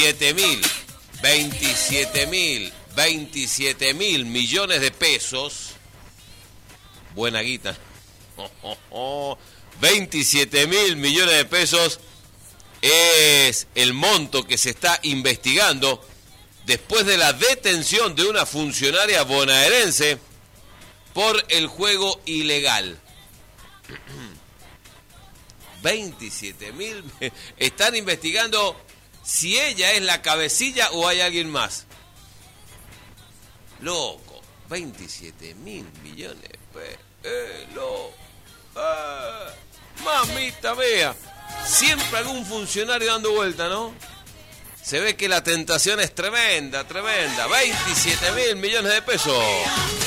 27 mil millones de pesos. Buena guita. 27 mil millones de pesos es el monto que se está investigando después de la detención de una funcionaria bonaerense por el juego ilegal. 27 mil. Están investigando si ella es la cabecilla o hay alguien más. Loco, 27 mil millones. Loco. Mamita mía. Siempre algún funcionario dando vuelta, ¿no? Se ve que la tentación es tremenda, tremenda. 27 mil millones de pesos.